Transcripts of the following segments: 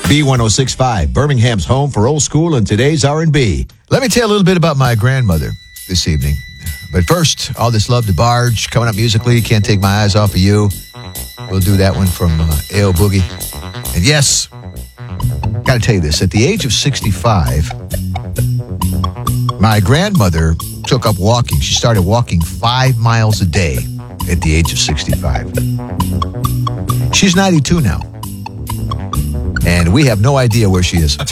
B1065, Birmingham's home for old school and today's R&B. Let me tell you a little bit about my grandmother this evening. But first, all this love to Barge coming up musically. Can't Take My Eyes Off of You. We'll do that one from A.O. Boogie. And yes, got to tell you this. At the age of 65, my grandmother took up walking. She started walking 5 miles a day at the age of 65. She's 92 now. And we have no idea where she is.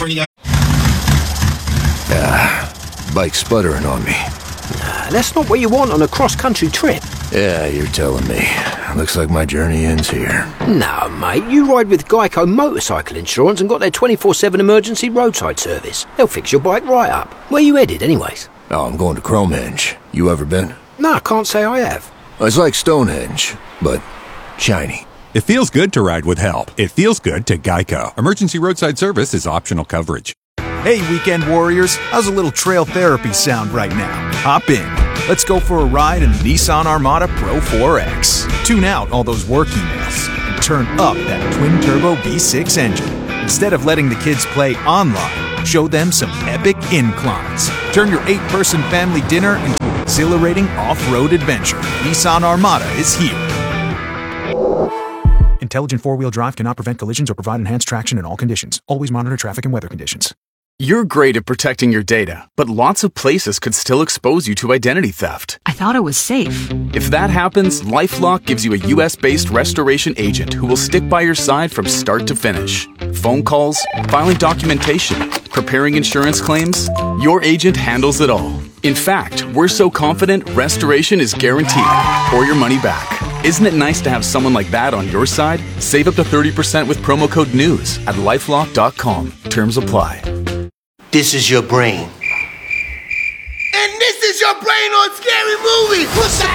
Bike sputtering on me. That's not what you want on a cross-country trip. Yeah, you're telling me. Looks like my journey ends here. No, mate, you ride with Geico Motorcycle Insurance and got their 24/7 emergency roadside service. They'll fix your bike right up. Where you headed, anyways? Oh, I'm going to Cromehenge. You ever been? No, I can't say I have. It's like Stonehenge, but shiny. It feels good to ride with help. It feels good to Geico. Emergency roadside service is optional coverage. Hey, weekend warriors, how's a little trail therapy sound right now? Hop in. Let's go for a ride in the Nissan Armada Pro 4X. Tune out all those work emails and turn up that twin-turbo V6 engine. Instead of letting the kids play online, show them some epic inclines. Turn your 8-person family dinner into an exhilarating off-road adventure. Nissan Armada is here. Intelligent four-wheel drive cannot prevent collisions or provide enhanced traction in all conditions. Always monitor traffic and weather conditions. You're great at protecting your data, but lots of places could still expose you to identity theft. I thought it was safe. If that happens, LifeLock gives you a US-based restoration agent who will stick by your side from start to finish. Phone calls, filing documentation, preparing insurance claims, your agent handles it all. In fact, we're so confident restoration is guaranteed or your money back. Isn't it nice to have someone like that on your side? Save up to 30% with promo code NEWS at lifelock.com. Terms apply. This is your brain. And this is your brain on Scary Movie. What's up?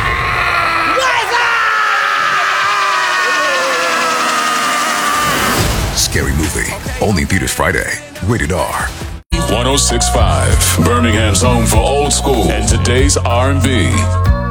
Scary Movie. Only theaters Friday. Rated R. 1065, Birmingham's home for old school and today's R&B.